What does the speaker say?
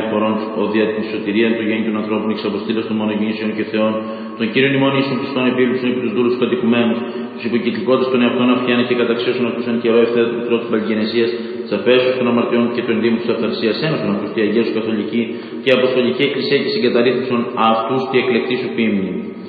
φορών ο δια την σωτηρία του γέννη των ανθρώπων, εξ αποστήλας των μονογεννήσεων και Θεών, των κύριων ημών Ιησούν Χριστών επίβλεψον επί τους δούλους κατοικουμένους, τους υποκυκλικότες των εαυτών αφιάνε και καταξίωσον αυτούς εν καιρό ευθέτω του τρότου Παλγενεσίας, της αφέσεως των αμαρτιών και των ενδύμων της αυθαρσίας, ένωσον αυτούς τη Αγία σου Καθολική και Αποστολική Εκκλησία και συγκαταρρύθμισον αυτούς τη εκλεκτή σου ποίμνη.